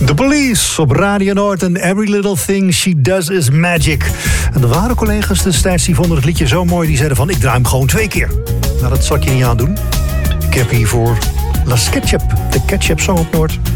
The Police op Radio Noord en Every Little Thing She Does Is Magic. En er waren collega's destijds die vonden het liedje zo mooi, die zeiden van ik draai hem gewoon 2 keer. Nou, dat zal ik je niet aandoen. Ik heb hiervoor La Ketchup, de Ketchup Song op Noord.